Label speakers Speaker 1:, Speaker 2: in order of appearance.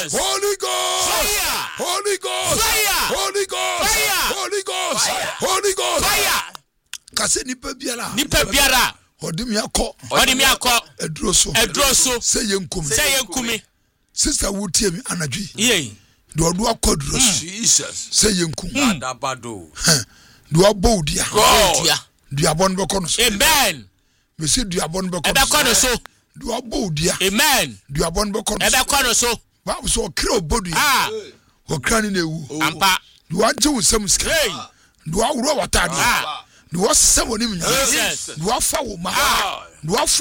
Speaker 1: Holy Ghost.
Speaker 2: Fire.
Speaker 1: Holy Ghost.
Speaker 2: Fire.
Speaker 1: Holy Ghost.
Speaker 2: Fire.
Speaker 1: Holy Ghost.
Speaker 2: Fire.
Speaker 1: Holy Ghost.
Speaker 2: Fire.
Speaker 1: Kase nipa biara.
Speaker 2: Nipa biara.
Speaker 1: Odimi akọ. Edroso. Say yenkumi. Sister wutie mi anadwi.
Speaker 2: Yey.
Speaker 1: Do odu akọ droso.
Speaker 3: Jesus.
Speaker 1: Say yenkum.
Speaker 3: Adabado.
Speaker 1: Do obo dia.
Speaker 2: God.
Speaker 1: Duabon beko no so.
Speaker 2: Amen.
Speaker 1: Me say duabon beko no so.
Speaker 2: Ebeko no so.
Speaker 1: Do obo dia.
Speaker 2: Amen.
Speaker 1: Duabon beko no so.
Speaker 2: Ebeko no so.
Speaker 1: Ba so okra obodu. Okra ni na ewu.
Speaker 2: Ampa.
Speaker 1: Do anje wusam ska. Do awuro watadu. Do wasam onim nya.
Speaker 2: Jesus.
Speaker 1: Do afa wo ma. Do afa